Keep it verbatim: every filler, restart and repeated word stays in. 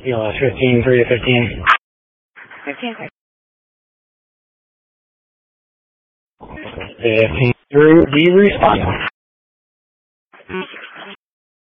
E L S fifteen, three to fifteen. fifteen. fifteen, three, D respond.